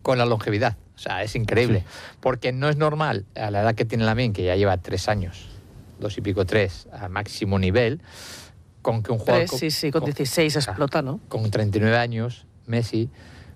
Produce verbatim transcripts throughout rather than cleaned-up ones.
con la longevidad. O sea, es increíble. Sí. Porque no es normal, a la edad que tiene Lamine, que ya lleva tres años, dos y pico, tres, a máximo nivel, con que un jugador... Tres, con, sí, sí, con, con dieciséis o sea, explota, ¿no? Con treinta y nueve años, Messi,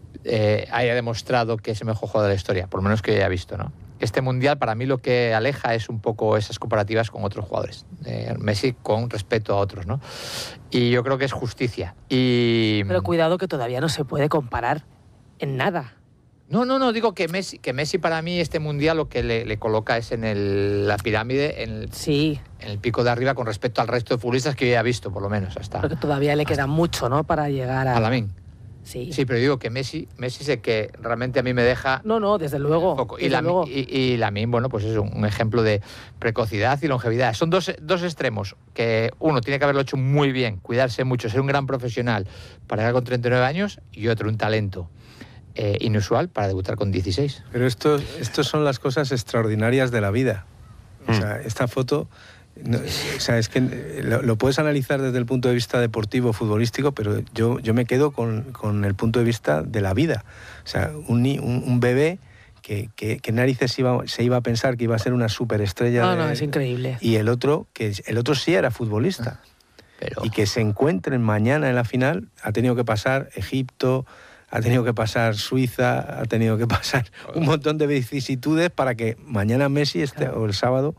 eh, haya demostrado que es el mejor jugador de la historia, por lo menos que haya visto, ¿no? Este Mundial, para mí, lo que aleja es un poco esas comparativas con otros jugadores. Eh, Messi con respeto a otros, ¿no? Y yo creo que es justicia. Y... Pero cuidado que todavía no se puede comparar en nada. No, no, no, digo que Messi, que Messi para mí este Mundial lo que le, le coloca es en el, la pirámide, en el, sí. en el pico de arriba con respecto al resto de futbolistas que yo he visto, por lo menos. Hasta, Pero que todavía le queda hasta, mucho, ¿no?, para llegar a... A Lamine. Sí. Sí, pero digo que Messi, Messi sé que realmente a mí me deja... No, no, desde luego. Poco. Desde y, la, luego. y, y Lamine, bueno, pues es un, un ejemplo de precocidad y longevidad. Son dos, dos extremos que uno tiene que haberlo hecho muy bien, cuidarse mucho, ser un gran profesional para llegar con treinta y nueve años y otro un talento eh, inusual para debutar con dieciséis. Pero esto, esto son las cosas extraordinarias de la vida. O sea, esta foto... No, o sea, es que lo, lo puedes analizar desde el punto de vista deportivo, futbolístico, pero yo, yo me quedo con, con el punto de vista de la vida. O sea, un, un, un bebé que, que, que narices iba, se iba a pensar que iba a ser una superestrella. No, de, no, es increíble. Y el otro, que el otro sí era futbolista. Pero... Y que se encuentren mañana en la final, ha tenido que pasar Egipto, ha tenido que pasar Suiza, ha tenido que pasar un montón de vicisitudes para que mañana Messi esté, o el sábado...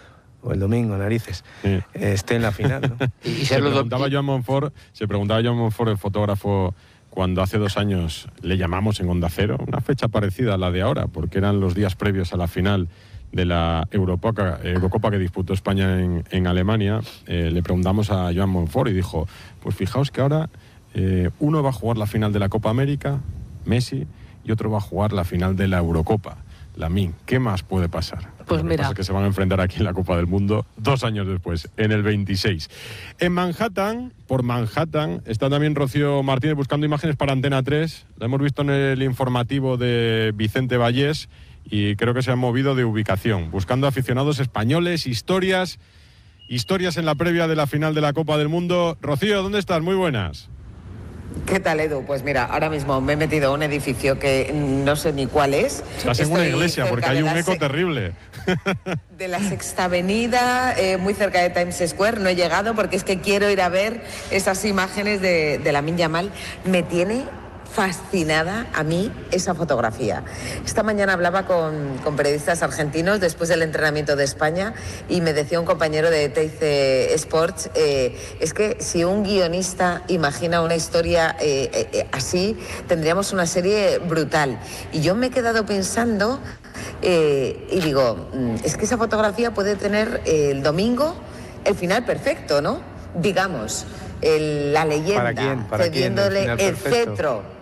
o el domingo, narices, sí. esté en la final, ¿no? y se, preguntaba Joan Monfort, se preguntaba Joan Monfort, el fotógrafo, cuando hace dos años le llamamos en Onda Cero, una fecha parecida a la de ahora, porque eran los días previos a la final de la Eurocopa, Eurocopa que disputó España en, en Alemania, eh, le preguntamos a Joan Monfort y dijo, pues fijaos que ahora eh, uno va a jugar la final de la Copa América, Messi, y otro va a jugar la final de la Eurocopa, Lamine. ¿Qué más puede pasar? Pues Lo que mira, pasa es que se van a enfrentar aquí en la Copa del Mundo dos años después, en el veintiséis. En Manhattan, por Manhattan, está también Rocío Martínez buscando imágenes para Antena tres. La hemos visto en el informativo de Vicente Vallés y creo que se han movido de ubicación, buscando aficionados españoles, historias, historias en la previa de la final de la Copa del Mundo. Rocío, ¿dónde estás? Muy buenas. ¿Qué tal, Edu? Pues mira, ahora mismo me he metido a un edificio que no sé ni cuál es. Estás en una iglesia porque hay un eco se... terrible. De la Sexta Avenida, eh, muy cerca de Times Square. No he llegado porque es que quiero ir a ver esas imágenes de, de Lamine Yamal. Me tiene fascinada a mí esa fotografía. Esta mañana hablaba con, con periodistas argentinos después del entrenamiento de España y me decía un compañero de T I C Sports, eh, es que si un guionista imagina una historia eh, eh, así, tendríamos una serie brutal. Y yo me he quedado pensando eh, y digo, es que esa fotografía puede tener eh, el domingo el final perfecto, ¿no? Digamos, el, la leyenda, ¿Para quién? ¿Para cediéndole quién el, el cetro.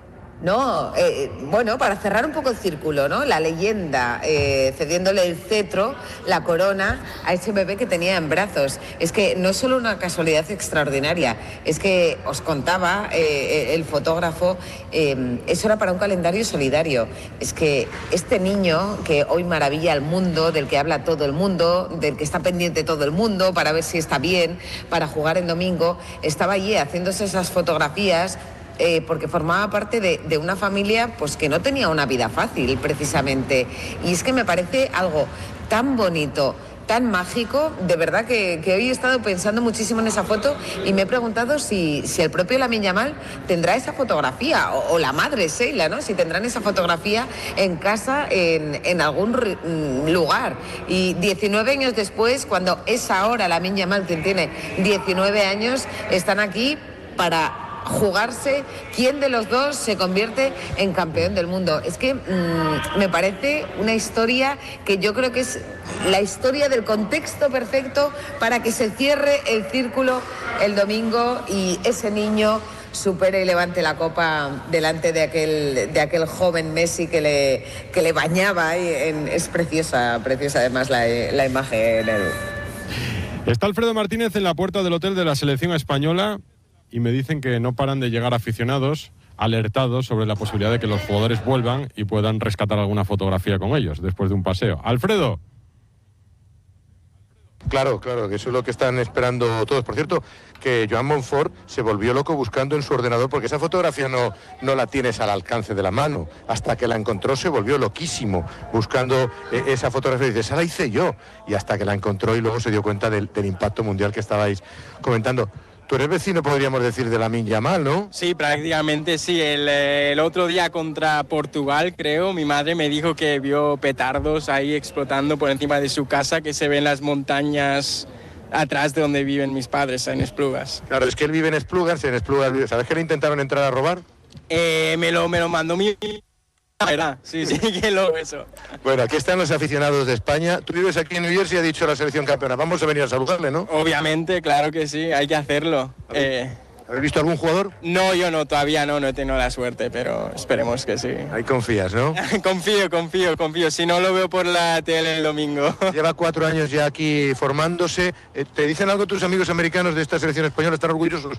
No, eh, bueno, para cerrar un poco el círculo, ¿no? La leyenda, eh, cediéndole el cetro, la corona, a ese bebé que tenía en brazos. Es que no es solo una casualidad extraordinaria, es que os contaba eh, el fotógrafo, eh, eso era para un calendario solidario. Es que este niño que hoy maravilla al mundo, del que habla todo el mundo, del que está pendiente todo el mundo para ver si está bien, para jugar el domingo, estaba allí haciéndose esas fotografías. Eh, porque formaba parte de, de una familia pues que no tenía una vida fácil precisamente, y es que me parece algo tan bonito, tan mágico, de verdad que, que hoy he estado pensando muchísimo en esa foto y me he preguntado si, si el propio Lamine Yamal tendrá esa fotografía, o, o la madre Sheila, ¿no? Si tendrán esa fotografía en casa, en, en algún lugar. Y diecinueve años después, cuando es ahora Lamine Yamal quien tiene diecinueve años, están aquí para jugarse quién de los dos se convierte en campeón del mundo. Es que mmm, me parece una historia que yo creo que es la historia del contexto perfecto para que se cierre el círculo el domingo y ese niño supere y levante la copa delante de aquel de aquel joven Messi que le que le bañaba ahí en, es preciosa, preciosa además la, la imagen. Está Alfredo Martínez en la puerta del hotel de la selección española y me dicen que no paran de llegar aficionados alertados sobre la posibilidad de que los jugadores vuelvan y puedan rescatar alguna fotografía con ellos después de un paseo. Alfredo. Claro, claro, que eso es lo que están esperando todos. Por cierto, que Joan Montfort se volvió loco buscando en su ordenador, porque esa fotografía no, no la tienes al alcance de la mano. Hasta que la encontró se volvió loquísimo buscando eh, esa fotografía. Y dice, esa la hice yo. Y hasta que la encontró y luego se dio cuenta del, del impacto mundial que estabais comentando. Tú eres vecino, podríamos decir, de Lamine Yamal, ¿no? Sí, prácticamente sí. El, el otro día contra Portugal, creo, mi madre me dijo que vio petardos ahí explotando por encima de su casa, que se ven las montañas atrás de donde viven mis padres, en Esplugas. Claro, es que él vive en Esplugas, en Esplugas, ¿sabes que le intentaron entrar a robar? Eh, me, lo, me lo mandó mi... ¿Verdad? Sí, sí, que lo eso. Bueno, aquí están los aficionados de España. Tú vives aquí en New Jersey y ha dicho la selección campeona. Vamos a venir a saludarle, ¿no? Obviamente, claro que sí, hay que hacerlo. Eh... ¿Habéis visto algún jugador? No, yo no, todavía no, no he tenido la suerte, pero esperemos que sí. Ahí confías, ¿no? confío, confío, confío. Si no, lo veo por la tele el domingo. Lleva cuatro años ya aquí formándose. ¿Te dicen algo tus amigos americanos de esta selección española? ¿Están orgullosos?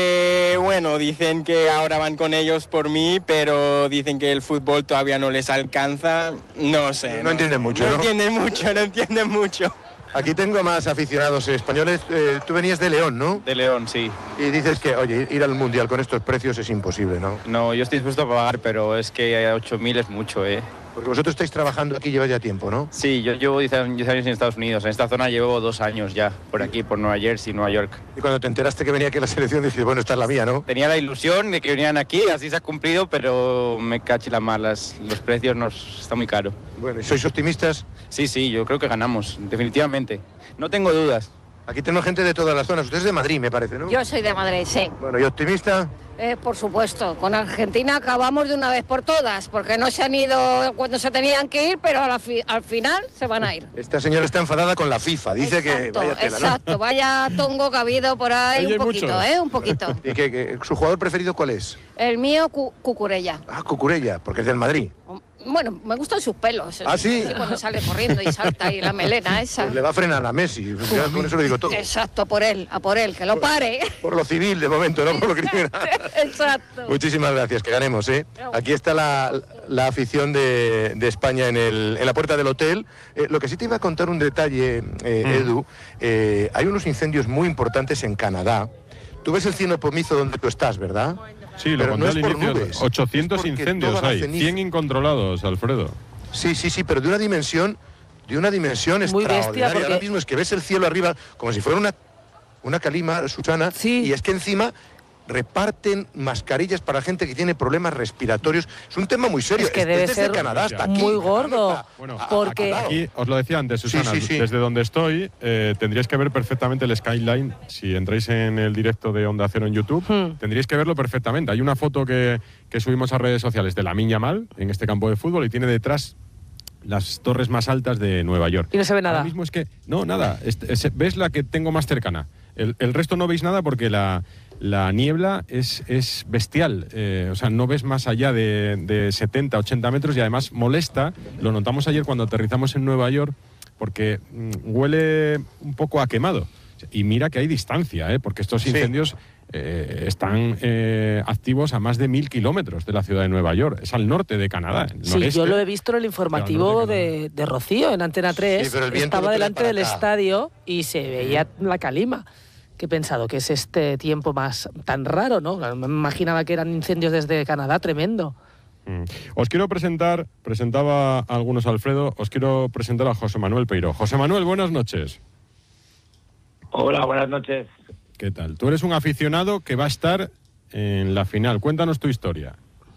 Eh, bueno, dicen que ahora van con ellos por mí, pero dicen que el fútbol todavía no les alcanza. No sé. No, no, no entienden mucho, ¿no? No entienden mucho, no entienden mucho. Aquí tengo más aficionados españoles. Eh, tú venías de León, ¿no? De León, sí. Y dices que, oye, ir al Mundial con estos precios es imposible, ¿no? No, yo estoy dispuesto a pagar, pero es que ocho mil es mucho, ¿eh? Porque vosotros estáis trabajando aquí, lleva ya tiempo, ¿no? Sí, yo llevo diez años en Estados Unidos. En esta zona llevo dos años ya, por aquí, por Nueva Jersey, Nueva York. Y cuando te enteraste que venía aquí la selección, dijiste, bueno, esta es la mía, ¿no? Tenía la ilusión de que venían aquí, así se ha cumplido, pero me cachi la malas. Los precios nos están muy caros. Bueno, ¿y sois optimistas? Sí, sí, yo creo que ganamos, definitivamente. No tengo dudas. Aquí tenemos gente de todas las zonas. Usted es de Madrid, me parece, ¿no? Yo soy de Madrid, sí. Bueno, ¿y optimista? Eh, por supuesto. Con Argentina acabamos de una vez por todas, porque no se han ido cuando se tenían que ir, pero a la fi- al final se van a ir. Esta señora está enfadada con la FIFA. Dice exacto, que vaya tela, ¿no? Exacto, vaya tongo que ha habido por ahí. Ahí hay un poquito, muchos. ¿eh? Un poquito. ¿Y que, que su jugador preferido cuál es? El mío, Cu- Cucurella. Ah, Cucurella, porque es del Madrid. Bueno, me gustan sus pelos. ¿Ah, sí? Cuando sale corriendo y salta ahí la melena esa. Pues le va a frenar a Messi. Ya con eso lo digo todo. Exacto, por él, a por él, que lo pare. Por lo civil, de momento, no por lo criminal. Exacto. Muchísimas gracias, que ganemos, ¿eh? Aquí está la, la afición de, de España en, el, en la puerta del hotel. Eh, lo que sí te iba a contar un detalle, eh, Mm. Edu. Eh, hay unos incendios muy importantes en Canadá. Tú ves el cielo pomizo donde tú estás, ¿verdad? Sí, lo Pero conté no al es por inicio. nubes, ochocientos es porque incendios toda la hay, ceniza- cien incontrolados, Alfredo. Sí, sí, sí, pero de una dimensión, de una dimensión Muy bestia, extraordinaria. porque- Ahora mismo es que ves el cielo arriba como si fuera una, una calima, Susana, Sí. y es que encima reparten mascarillas para gente que tiene problemas respiratorios. Es un tema muy serio. Es que Este debe es desde ser Canadá hasta aquí. muy gordo. Está- Bueno, a- porque- acabado. Aquí, os lo decía antes, Susana, Sí, sí, sí. desde donde estoy, eh, tendríais que ver perfectamente el skyline. Si entráis en el directo de Onda Cero en YouTube, Hmm. tendríais que verlo perfectamente. Hay una foto que, que subimos a redes sociales de Lamine Yamal en este campo de fútbol y tiene detrás las torres más altas de Nueva York. Y no se ve nada. Ahora mismo es que, no, nada, es- es- ves la que tengo más cercana. El, el resto no veis nada porque la, la niebla es, es bestial. Eh, o sea, no ves más allá de, de setenta, ochenta metros y además molesta. Lo notamos ayer cuando aterrizamos en Nueva York porque mm, huele un poco a quemado. Y mira que hay distancia, ¿eh? Porque estos Sí. incendios eh, están eh, activos a más de mil kilómetros de la ciudad de Nueva York. Es al norte de Canadá. el Sí, noreste. yo lo he visto en el informativo de, de Rocío, en Antena tres. Sí, pero el viento Estaba no te da delante para del acá. estadio y se veía la calima. Que he pensado que es este tiempo más tan raro, ¿no? Me imaginaba que eran incendios desde Canadá, tremendo. Mm. Os quiero presentar, presentaba a algunos Alfredo, os quiero presentar a José Manuel Peiró. José Manuel, buenas noches. Hola, buenas noches. ¿Qué tal? Tú eres un aficionado que va a estar en la final. Cuéntanos tu historia.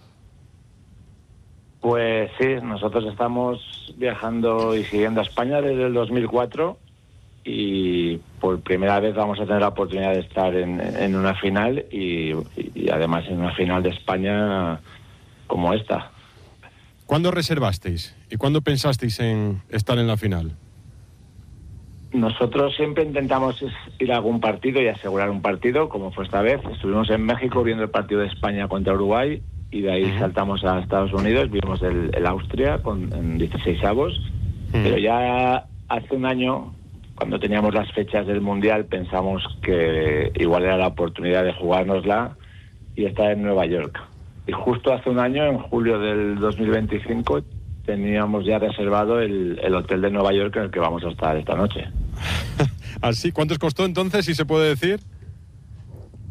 Pues sí, nosotros estamos viajando y siguiendo a España desde el dos mil cuatro y por primera vez vamos a tener la oportunidad de estar en, en una final y, y además en una final de España como esta. ¿Cuándo reservasteis y cuándo pensasteis en estar en la final? Nosotros siempre intentamos es- ir a algún partido y asegurar un partido, como fue esta vez. Estuvimos en México viendo el partido de España contra Uruguay y de ahí Ujú. saltamos a Estados Unidos, vimos el, el Austria con, en dieciseisavos, Ujú. pero ya hace un año, cuando teníamos las fechas del Mundial, pensamos que igual era la oportunidad de jugárnosla y estar en Nueva York. Y justo hace un año, en julio del dos mil veinticinco, teníamos ya reservado el, el hotel de Nueva York en el que vamos a estar esta noche. Así, ¿cuántos costó entonces, si se puede decir?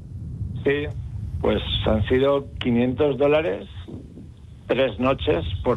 Sí, pues han sido quinientos dólares, tres noches por